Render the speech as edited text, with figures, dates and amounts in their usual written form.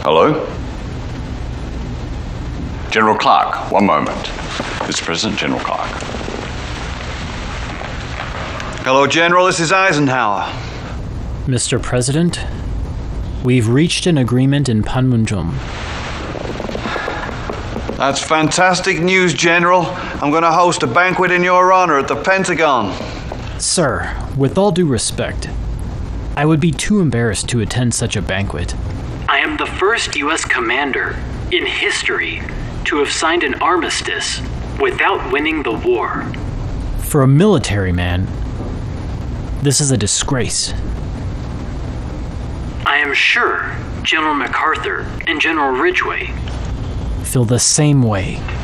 Hello? General Clark, one moment. Mr. President, General Clark. Hello, General. This is Eisenhower. Mr. President, we've reached an agreement in Panmunjom. That's fantastic news, General. I'm going to host a banquet in your honor at the Pentagon. Sir, with all due respect, I would be too embarrassed to attend such a banquet. I am the first U.S. commander in history to have signed an armistice without winning the war. For a military man, this is a disgrace. I am sure General MacArthur and General Ridgway Feel the same way.